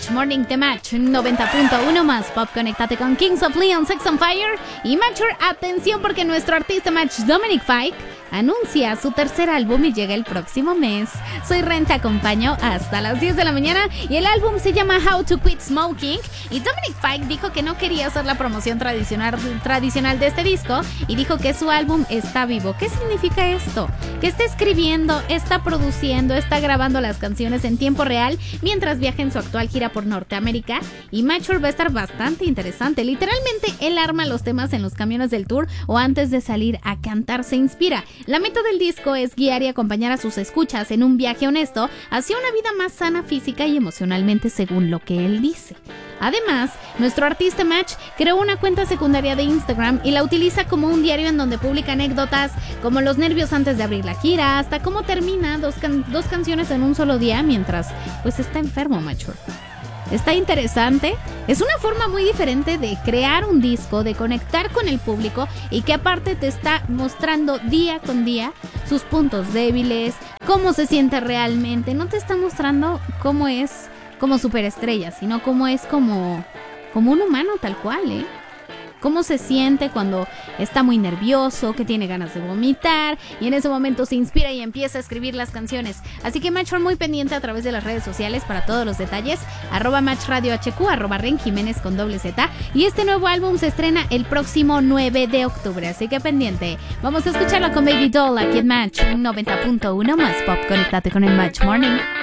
Match Morning de Match 90.1 más Pop. Conéctate con Kings of Leon, Sex on Fire y Matcher. Atención porque nuestro artista Match Dominic Fike anuncia su tercer álbum y llega el próximo mes. Soy Ren, te acompaño hasta las 10 de la mañana y el álbum se llama How to Quit Smoking. Y Dominic Fike dijo que no quería hacer la promoción tradicional de este disco y dijo que su álbum está vivo. ¿Qué significa esto? Que está escribiendo, está produciendo, está grabando las canciones en tiempo real mientras viaja en su actual gira por Norteamérica. Y Mature va a estar bastante interesante. Literalmente él arma los temas en los camiones del tour o antes de salir a cantar se inspira. La meta del disco es guiar y acompañar a sus escuchas en un viaje honesto hacia una vida más sana física y emocionalmente, según lo que él dice. Además, nuestro artista Match creó una cuenta secundaria de Instagram y la utiliza como un diario en donde publica anécdotas como los nervios antes de abrir la gira, hasta cómo termina dos canciones en un solo día mientras pues está enfermo Mature. Está interesante, es una forma muy diferente de crear un disco, de conectar con el público y que aparte te está mostrando día con día sus puntos débiles, cómo se siente realmente. No te está mostrando cómo es como superestrella, sino cómo es como un humano tal cual, ¿eh? Cómo se siente cuando está muy nervioso, que tiene ganas de vomitar y en ese momento se inspira y empieza a escribir las canciones. Así que Match muy pendiente a través de las redes sociales para todos los detalles. @MatchRadioHQ, @RenJiménez con Z. Y este nuevo álbum se estrena el próximo 9 de octubre, así que pendiente. Vamos a escucharlo con Baby Doll aquí en Match 90.1 más Pop. Conéctate con el Match Morning.